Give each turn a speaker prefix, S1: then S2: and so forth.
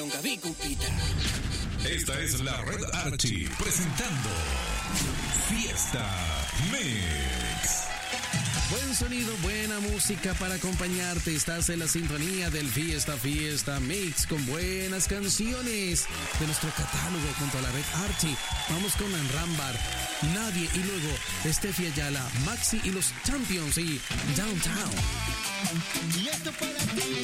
S1: Esta es la Red Archie presentando Fiesta Mix.
S2: Buen sonido, buena música para acompañarte. Estás en la sintonía del Fiesta Mix con buenas canciones de nuestro catálogo junto a la Red Archie. Vamos con Rambar, Nadie y luego Steffi Ayala, Maxi y los Champions y Downtown.
S3: Y esto para ti.